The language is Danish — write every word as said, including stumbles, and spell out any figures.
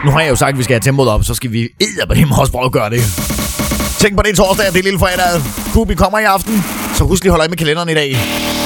Nu har jeg jo sagt, at vi skal have tempoet op, så skal vi edderbarhemme også prøve at gøre det. Tænk på det torsdag, det er lille fredag. Kubi kommer i aften, så husk lige at holde øje med kalenderen i dag.